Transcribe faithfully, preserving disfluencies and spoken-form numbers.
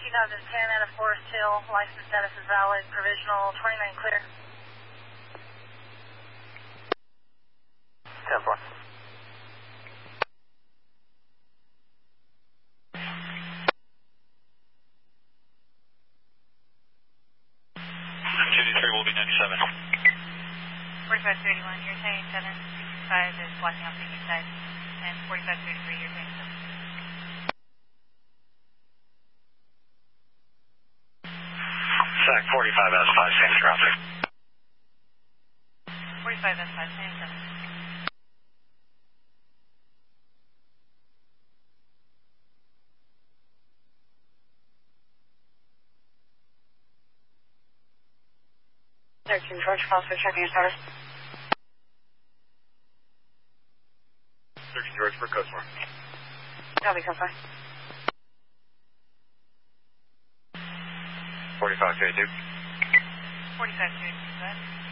two thousand ten out of Forest Hill. License status is valid. Provisional twenty-nine clear. ten four. two three will be ninety-seven. forty-five two eighty-one, you're saying seven sixty-five is blocking off the east side, and forty-five two eighty-three, you're saying seven. SAC forty-five S five, same traffic. forty-five S five, same seven. thirteen George, calls for checking your status. thirteen George for Cosmore. Copy, Cosmore. forty-five two eighty-two. forty-five two eighty-two,